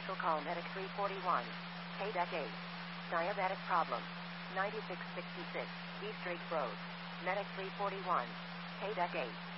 Special call Medic 341. KDEC 8. Diabetic problem. 9666. East Drake Road. Medic 341. KDEC 8.